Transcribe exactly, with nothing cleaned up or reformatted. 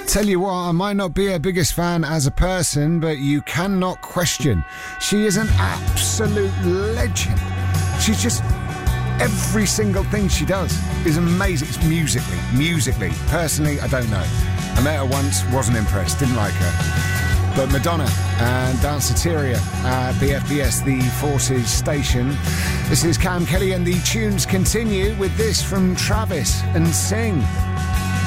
Tell you what, I might not be her biggest fan as a person, but you cannot question. She is an absolute legend. She's just... Every single thing she does is amazing. It's musically, musically. Personally, I don't know. I met her once, wasn't impressed, didn't like her. But Madonna and Danceteria at the F B S, the Forces station. This is Cam Kelly and the tunes continue with this from Travis and Sing.